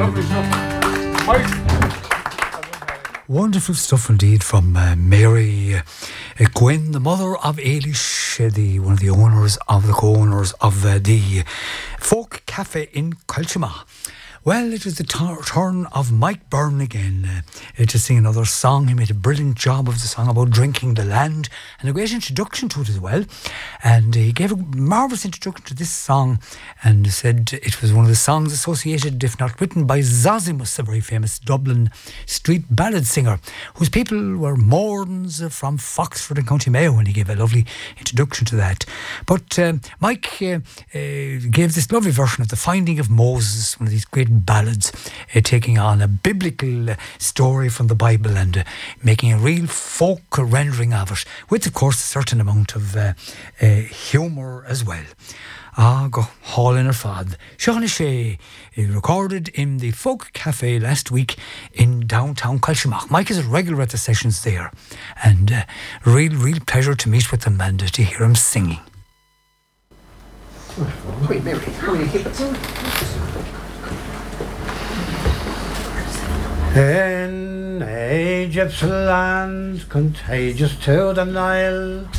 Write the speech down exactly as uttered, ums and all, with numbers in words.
Lovely stuff. Mike. Wonderful stuff indeed from uh, Mary uh, Gwynn, the mother of Eilish, uh, the one of the owners of the co-owners of uh, the Folk Cafe in Culchima. Well, it was the t- turn of Mike Byrne again uh, to sing another song. He made a brilliant job of the song about drinking the land and a great introduction to it as well. And he gave a marvellous introduction to this song and said it was one of the songs associated, if not written, by Zosimus, a very famous Dublin street ballad singer, whose people were Mordens from Foxford in County Mayo, and he gave a lovely introduction to that. But um, Mike uh, uh, gave this lovely version of The Finding of Moses, one of these great ballads, uh, taking on a biblical uh, story from the Bible and uh, making a real folk rendering of it, with of course a certain amount of uh, uh, humour as well. Ah, go hall in her fad. Sean Shea recorded in the Folk Cafe last week in downtown Culchimach. Mike is a regular at the sessions there, and uh, real, real pleasure to meet with him and uh, to hear him singing. Wait, Mary, how are you keeping? In Egypt's land, contagious to the Nile,